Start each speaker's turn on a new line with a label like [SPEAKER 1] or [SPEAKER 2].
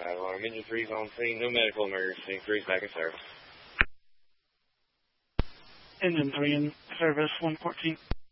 [SPEAKER 1] Alarm engine 3's on scene, no medical emergency. 3's back in service.
[SPEAKER 2] Engine 3 in service, 114.